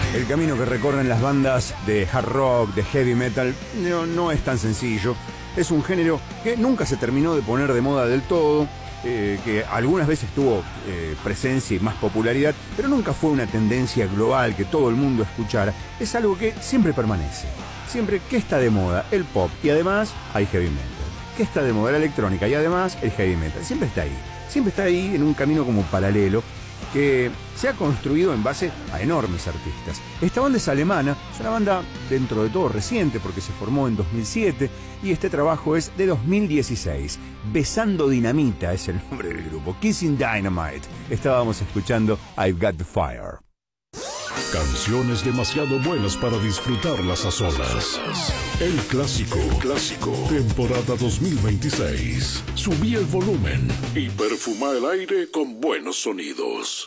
El camino que recorren las bandas de hard rock, de heavy metal, no es tan sencillo. Es un género que nunca se terminó de poner de moda del todo, que algunas veces tuvo presencia y más popularidad, pero nunca fue una tendencia global que todo el mundo escuchara. Es algo que siempre permanece. Siempre, ¿qué está de moda? El pop, y además hay heavy metal. ¿Qué está de moda? La electrónica, y además el heavy metal. Siempre está ahí. Siempre está ahí en un camino como paralelo que se ha construido en base a enormes artistas. Esta banda es alemana, es una banda dentro de todo reciente porque se formó en 2007 y este trabajo es de 2016. Besando Dinamita es el nombre del grupo. Kissing Dynamite. Estábamos escuchando I've Got the Fire. Canciones demasiado buenas para disfrutarlas a solas. El clásico. Temporada 2026. Subí el volumen y perfuma el aire con buenos sonidos.